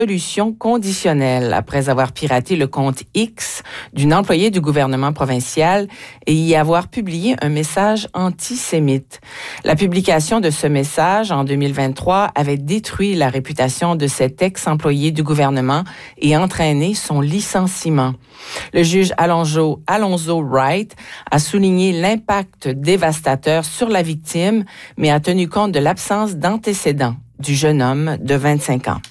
solution conditionnelle après avoir piraté le compte X d'une employée du gouvernement provincial et y avoir publié un message antisémite. La publication de ce message en 2023 avait détruit la réputation de cet ex-employé du gouvernement et entraîné son licenciement. Le juge Alonzo Wright a souligné l'impact dévastateur sur la victime, mais a tenu compte de l'absence d'antécédents du jeune homme de 25 ans.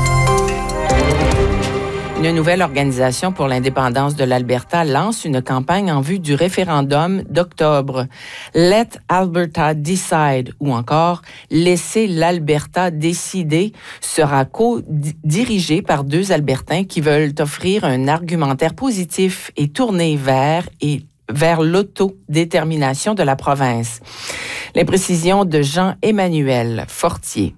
Une nouvelle organisation pour l'indépendance de l'Alberta lance une campagne en vue du référendum d'octobre. Let Alberta Decide ou encore Laissez l'Alberta décider sera co-dirigé par deux Albertains qui veulent offrir un argumentaire positif et tourné vers l'autodétermination de la province. Les précisions de Jean-Emmanuel Fortier.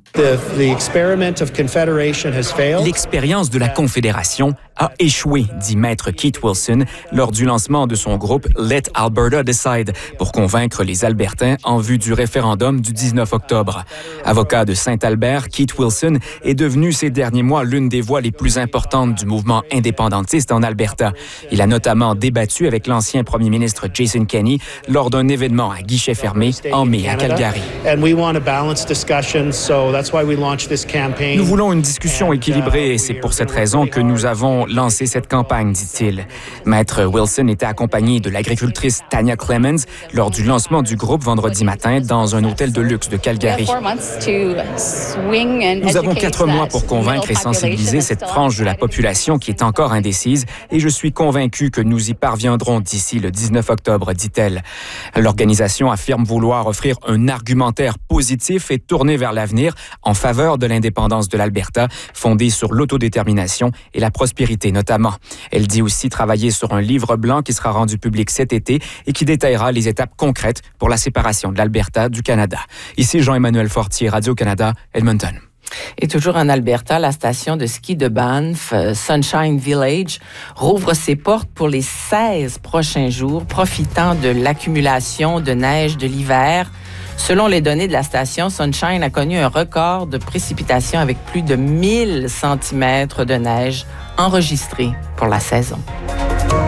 L'expérience de la Confédération a échoué, dit Maître Keith Wilson lors du lancement de son groupe Let Alberta Decide pour convaincre les Albertains en vue du référendum du 19 octobre. Avocat de Saint-Albert, Keith Wilson est devenu ces derniers mois l'une des voix les plus importantes du mouvement indépendantiste en Alberta. Il a notamment débattu avec l'ancien premier ministre Jason Kenney lors d'un événement à guichet fermé en mai à Calgary. Nous voulons une discussion équilibrée et c'est pour cette raison que nous avons lancé cette campagne, dit-il. Maître Wilson était accompagné de l'agricultrice Tanya Clemens lors du lancement du groupe vendredi matin dans un hôtel de luxe de Calgary. Nous avons 4 mois pour convaincre et sensibiliser cette frange de la population qui est encore indécise et je suis convaincu que nous y parviendrons d'ici le 19 octobre, dit-elle. L'organisation affirme vouloir offrir un argumentaire positif et tourné vers l'avenir en faveur de l'indépendance de l'Alberta, fondée sur l'autodétermination et la prospérité notamment. Elle dit aussi travailler sur un livre blanc qui sera rendu public cet été et qui détaillera les étapes concrètes pour la séparation de l'Alberta du Canada. Ici Jean-Emmanuel Fortier, Radio-Canada, Edmonton. Et toujours en Alberta, la station de ski de Banff, Sunshine Village, rouvre ses portes pour les 16 prochains jours, profitant de l'accumulation de neige de l'hiver. Selon les données de la station, Sunshine a connu un record de précipitations avec plus de 1000 cm de neige enregistrés pour la saison.